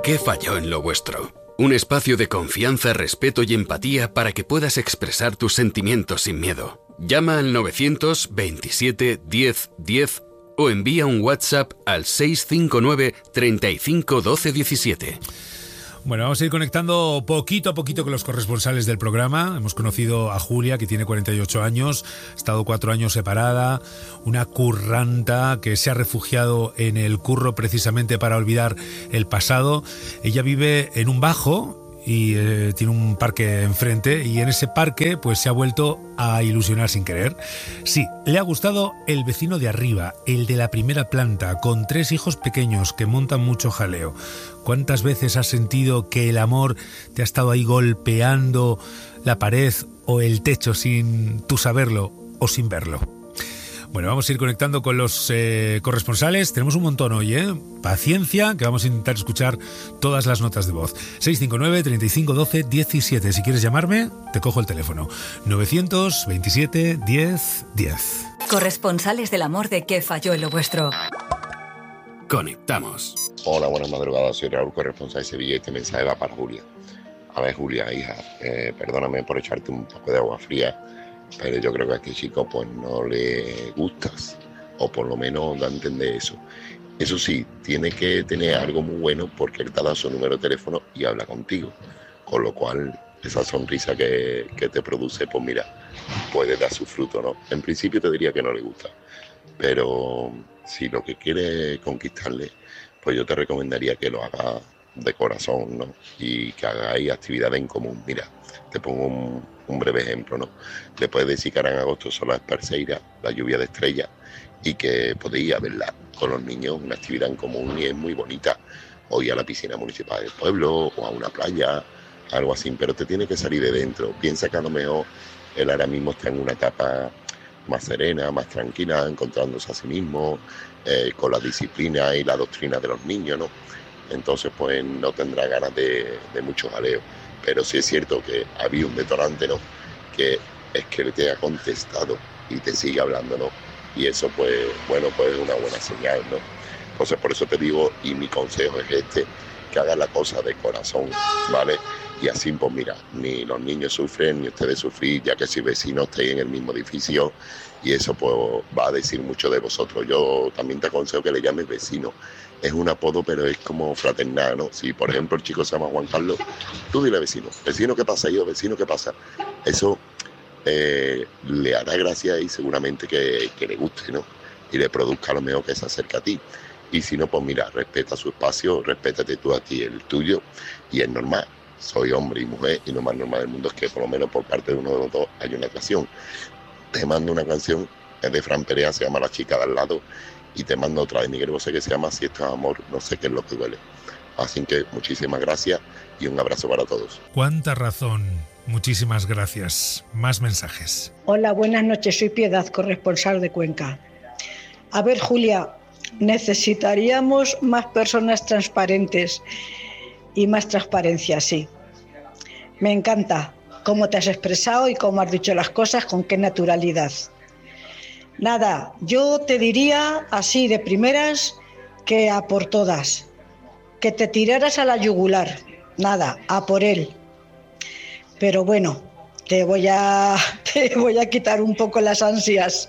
¿Qué falló en lo vuestro? Un espacio de confianza, respeto y empatía para que puedas expresar tus sentimientos sin miedo. Llama al 927 10 10 o envía un WhatsApp al 659 35 12 17. Bueno, vamos a ir conectando poquito a poquito con los corresponsales del programa. Hemos conocido a Julia, que tiene 48 años, ha estado 4 años separada, una curranta que se ha refugiado en el curro precisamente para olvidar el pasado. Ella vive en un bajo y tiene un parque enfrente, y en ese parque pues se ha vuelto a ilusionar sin querer. Sí, le ha gustado el vecino de arriba, el de la primera planta, con 3 hijos pequeños que montan mucho jaleo. ¿Cuántas veces has sentido que el amor te ha estado ahí golpeando la pared o el techo sin tú saberlo o sin verlo? Bueno, vamos a ir conectando con los corresponsales. Tenemos un montón hoy, ¿eh? Paciencia, que vamos a intentar escuchar todas las notas de voz. 659 35 12 17. Si quieres llamarme, te cojo el teléfono. 927 10 10. Corresponsales del amor de ¿Qué falló en lo vuestro? Conectamos. Hola, buenas madrugadas. Soy Raúl, corresponsal de Sevilla. Este mensaje va para Julia. A ver, Julia, hija, perdóname por echarte un poco de agua fría, pero yo creo que a este chico pues no le gustas, o por lo menos da a entender eso. Eso sí, tiene que tener algo muy bueno, porque él te da su número de teléfono y habla contigo, con lo cual esa sonrisa que te produce, pues mira, puede dar su fruto, ¿no? En principio te diría que no le gusta, pero si lo que quiere conquistarle, pues yo te recomendaría que lo haga de corazón, ¿no? Y que hagáis actividades en común. Mira, te pongo un breve ejemplo, ¿no? Le puedes decir que ahora en agosto son las Perseiras, la lluvia de estrellas, y que podéis ir a verla con los niños, una actividad en común, y es muy bonita. O ir a la piscina municipal del pueblo, o a una playa, algo así, pero te tiene que salir de dentro. Piensa que a lo mejor él ahora mismo está en una etapa más serena, más tranquila, encontrándose a sí mismo, con la disciplina y la doctrina de los niños, ¿no? Entonces pues no tendrá ganas de mucho jaleo. Pero sí es cierto que había un detonante, ¿no? Que es que él te ha contestado y te sigue hablando, ¿no? Y eso pues, bueno, pues es una buena señal, ¿no? Entonces por eso te digo, y mi consejo es este, que hagas la cosa de corazón, ¿vale? Y así pues mira, ni los niños sufren, ni ustedes sufrís, ya que si vecinos estáis en el mismo edificio, y eso pues va a decir mucho de vosotros. Yo también te aconsejo que le llames vecino. Es un apodo, pero es como fraternal, ¿no? Si, por ejemplo, el chico se llama Juan Carlos, tú dile vecino. Vecino, ¿qué pasa? Yo, vecino, ¿qué pasa? Eso le hará gracia y seguramente que le guste, ¿no? Y le produzca a lo mejor que se acerque a ti. Y si no, pues mira, respeta su espacio, respétate tú a ti el tuyo, y es normal. Soy hombre y mujer, y lo más normal del mundo es que por lo menos por parte de uno de los dos haya una atracción. Te mando una canción, es de Fran Perea, se llama La chica de al lado, y te mando otra de Miguel Bosé que se llama Si esto es amor, no sé qué es lo que duele. Así que muchísimas gracias y un abrazo para todos. Cuánta razón. Muchísimas gracias. Más mensajes. Hola, buenas noches. Soy Piedad, corresponsal de Cuenca. A ver, Julia, necesitaríamos más personas transparentes y más transparencia, sí. Me encanta cómo te has expresado y cómo has dicho las cosas, con qué naturalidad. Nada, yo te diría así de primeras que a por todas, que te tiraras a la yugular, nada, a por él. Pero bueno, te voy a quitar un poco las ansias.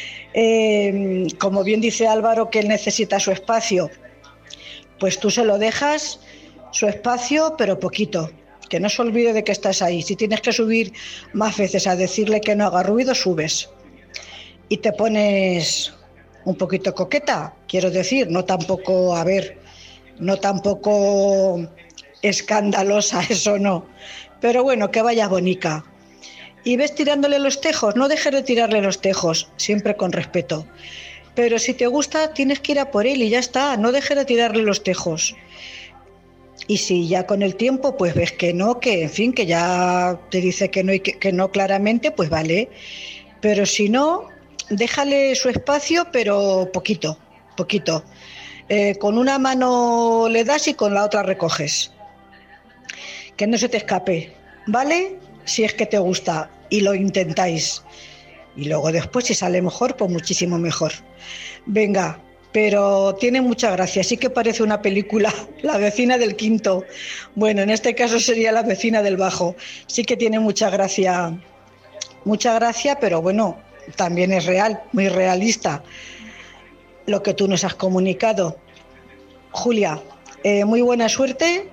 Como bien dice Álvaro, que él necesita su espacio, pues tú se lo dejas, su espacio, pero poquito, que no se olvide de que estás ahí. Si tienes que subir más veces a decirle que no haga ruido, subes. Y te pones un poquito coqueta, quiero decir, no tampoco escandalosa, eso no. Pero bueno, que vaya bonica. Y ves tirándole los tejos, no dejes de tirarle los tejos, siempre con respeto. Pero si te gusta, tienes que ir a por él y ya está, no dejes de tirarle los tejos. Y si ya con el tiempo pues ves que no, que en fin, que ya te dice que no y que no claramente, pues vale. Pero si no, déjale su espacio, pero poquito. Con una mano le das y con la otra recoges. Que no se te escape, ¿vale? Si es que te gusta y lo intentáis. Y luego después, si sale mejor, pues muchísimo mejor. Venga, pero tiene mucha gracia. Sí que parece una película, La vecina del quinto. Bueno, en este caso sería La vecina del bajo. Sí que tiene mucha gracia, pero bueno, también es real, muy realista lo que tú nos has comunicado. Julia, muy buena suerte.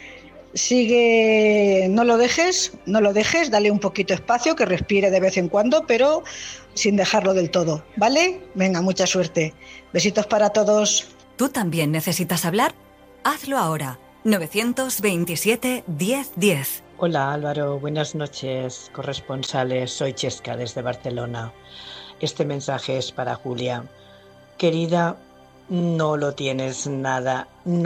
Sigue, no lo dejes, dale un poquito espacio, que respire de vez en cuando, pero sin dejarlo del todo, ¿vale? Venga, mucha suerte. Besitos para todos. ¿Tú también necesitas hablar? Hazlo ahora. 927 1010. Hola Álvaro, buenas noches, corresponsales. Soy Chesca desde Barcelona. Este mensaje es para Julia. Querida, no lo tienes nada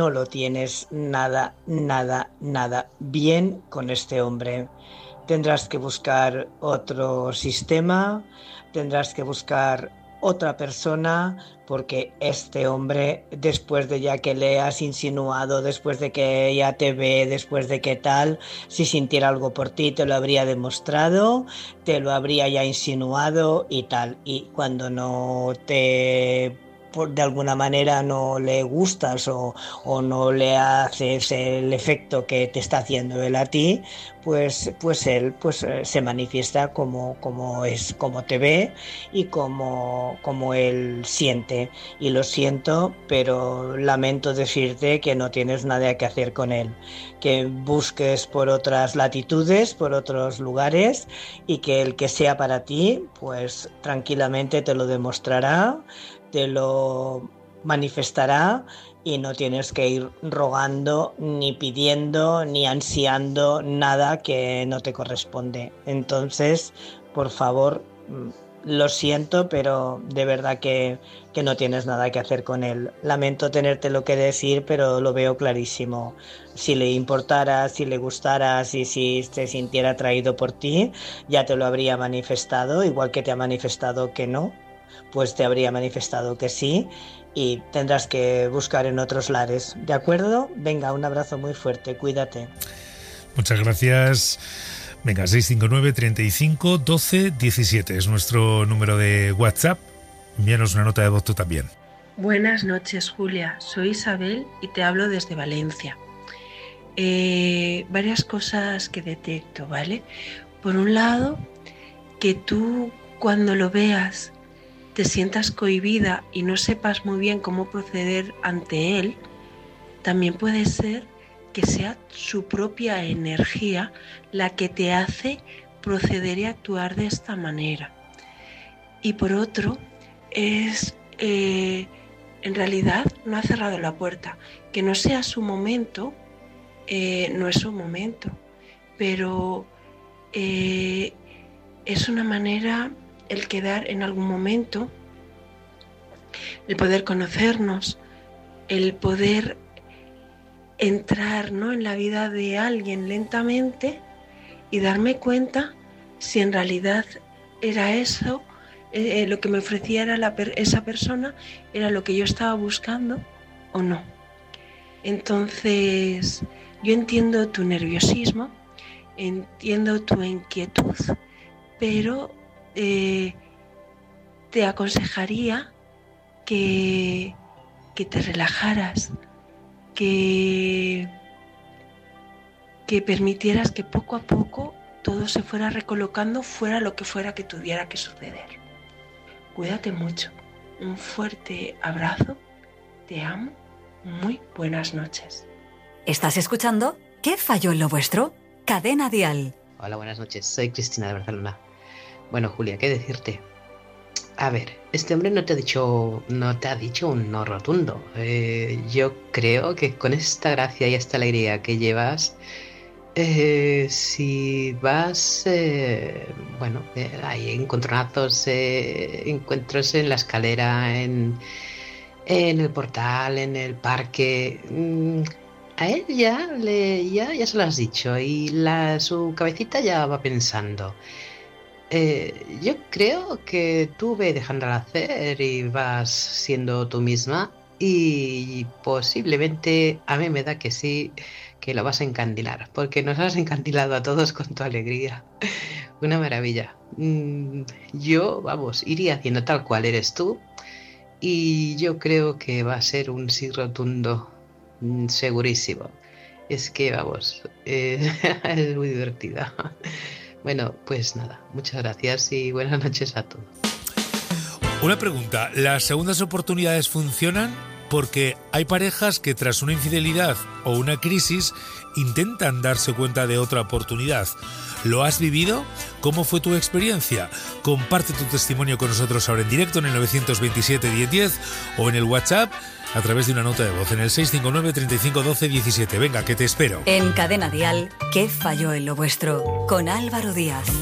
bien con este hombre. Tendrás que buscar otro sistema, tendrás que buscar otra persona, porque este hombre, después de ya que le has insinuado, después de que ya te ve, después de que tal, si sintiera algo por ti te lo habría demostrado, te lo habría ya insinuado y tal. Y cuando no te, de alguna manera no le gustas o no le haces el efecto que te está haciendo él a ti, pues él se manifiesta como es, como te ve y como él siente. Y lo siento, pero lamento decirte que no tienes nada que hacer con él, que busques por otras latitudes, por otros lugares, y que el que sea para ti, pues tranquilamente te lo demostrará, te lo manifestará, y no tienes que ir rogando, ni pidiendo, ni ansiando nada que no te corresponde. Entonces, por favor, lo siento, pero de verdad que no tienes nada que hacer con él. Lamento tenerte lo que decir, pero lo veo clarísimo. Si le importara, si le gustara, si se sintiera atraído por ti, ya te lo habría manifestado, igual que te ha manifestado que no, pues te habría manifestado que sí, y tendrás que buscar en otros lares, ¿de acuerdo? Venga, un abrazo muy fuerte, cuídate. Muchas gracias. Venga, 659 35 12 17 es nuestro número de WhatsApp. Envíanos una nota de voz tú también. Buenas noches, Julia. Soy Isabel y te hablo desde Valencia. Varias cosas que detecto, ¿vale? Por un lado, que tú cuando lo veas te sientas cohibida y no sepas muy bien cómo proceder ante él. También puede ser que sea su propia energía la que te hace proceder y actuar de esta manera. Y por otro, en realidad no ha cerrado la puerta. Que no sea su momento, no es su momento, pero es una manera el quedar en algún momento, el poder conocernos, el poder entrar, ¿no?, en la vida de alguien lentamente y darme cuenta si en realidad era eso, lo que me ofrecía era esa persona, era lo que yo estaba buscando o no. Entonces, yo entiendo tu nerviosismo, entiendo tu inquietud, pero te aconsejaría que te relajaras, que permitieras que poco a poco todo se fuera recolocando, fuera lo que fuera que tuviera que suceder. Cuídate mucho. Un fuerte abrazo. Te amo. Muy buenas noches. ¿Estás escuchando? ¿Qué falló en lo vuestro? Cadena Dial. Hola, buenas noches. Soy Cristina de Barcelona. Bueno, Julia, ¿qué decirte? A ver, este hombre no te ha dicho un no rotundo. Yo creo que con esta gracia y esta alegría que llevas, si vas, hay encontronazos, encuentros en la escalera, en el portal, en el parque, a él ya se lo has dicho y su cabecita ya va pensando. Yo creo que tú ve dejándola hacer y vas siendo tú misma, y posiblemente a mí me da que sí, que lo vas a encandilar, porque nos has encandilado a todos con tu alegría. Una maravilla. Yo, iría haciendo tal cual eres tú, y yo creo que va a ser un sí rotundo, segurísimo. Es que, vamos, es muy divertida. Bueno, pues nada, muchas gracias y buenas noches a todos. Una pregunta, ¿las segundas oportunidades funcionan? Porque hay parejas que tras una infidelidad o una crisis intentan darse cuenta de otra oportunidad. ¿Lo has vivido? ¿Cómo fue tu experiencia? Comparte tu testimonio con nosotros ahora en directo en el 927 1010 o en el WhatsApp a través de una nota de voz en el 659 35 12 17. Venga, que te espero. En Cadena Dial, ¿qué falló en lo vuestro? Con Álvaro Díaz.